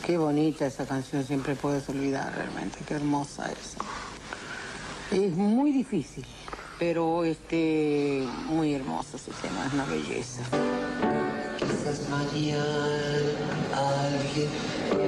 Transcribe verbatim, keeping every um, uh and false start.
Qué bonita esa canción, siempre puedes olvidar realmente, qué hermosa es. Es muy difícil, pero este, muy hermoso ese tema, es una belleza. Quizás mañana alguien